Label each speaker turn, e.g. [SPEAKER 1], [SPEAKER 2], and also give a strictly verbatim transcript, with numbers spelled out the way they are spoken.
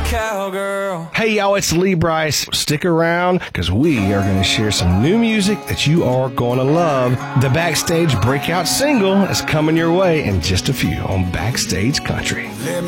[SPEAKER 1] cowgirl.
[SPEAKER 2] Hey y'all, it's Lee Brice. Stick around because we are going to share some new music that you are going to love. The Backstage breakout single is coming your way in just a few on Backstage Country.
[SPEAKER 1] Let